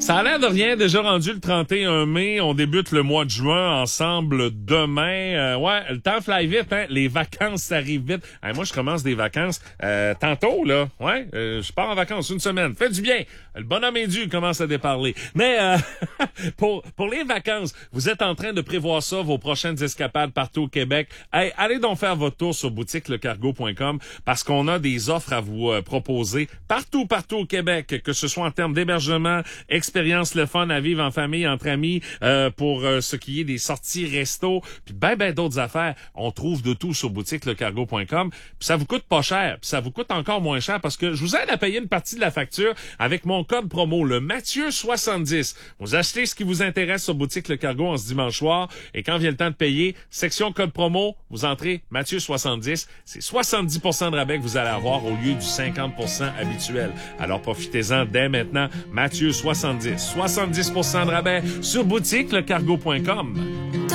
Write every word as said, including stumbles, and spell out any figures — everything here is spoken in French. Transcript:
Ça a l'air de rien, déjà rendu le trente et un mai. On débute le mois de juin ensemble demain. Euh, ouais, le temps fly vite, hein. Les vacances arrivent vite. Hey, moi, je commence des vacances euh, tantôt, là. Ouais, euh, je pars en vacances une semaine. Fait du bien. Le bonhomme est dû, commence à déparler. Mais euh, pour pour les vacances, vous êtes en train de prévoir ça, vos prochaines escapades partout au Québec. Hey, allez donc faire votre tour sur boutique le cargo point com parce qu'on a des offres à vous euh, proposer partout, partout au Québec, que ce soit en termes d'hébergement, expérience le fun à vivre en famille, entre amis, euh, pour euh, ce qui est des sorties resto, puis ben ben d'autres affaires. On trouve de tout sur boutique le cargo point com. Puis ça vous coûte pas cher, puis ça vous coûte encore moins cher parce que je vous aide à payer une partie de la facture avec mon code promo, le Mathieu soixante-dix. Vous achetez ce qui vous intéresse sur boutique Le Cargo en ce dimanche soir et quand vient le temps de payer, section code promo, vous entrez Mathieu soixante-dix. C'est soixante-dix pour cent de rabais que vous allez avoir au lieu du cinquante pour cent habituel. Alors profitez-en dès maintenant. Mathieu soixante-dix. soixante-dix pour cent de rabais sur boutique le cargo point com.